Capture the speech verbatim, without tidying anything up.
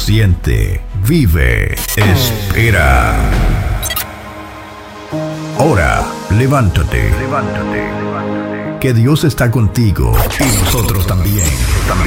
siente, vive, espera. Ora, levántate, levántate, levántate. Que Dios está contigo y nosotros también, también.